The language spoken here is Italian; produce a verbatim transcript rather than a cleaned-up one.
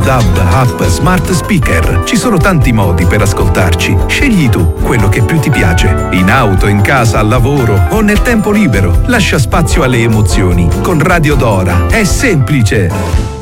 D A B, app, smart speaker. Ci sono tanti modi per ascoltarci. Scegli tu quello che più ti piace. In auto, in casa, al lavoro o nel tempo libero. Lascia spazio alle emozioni. Con Radio Dora è semplice.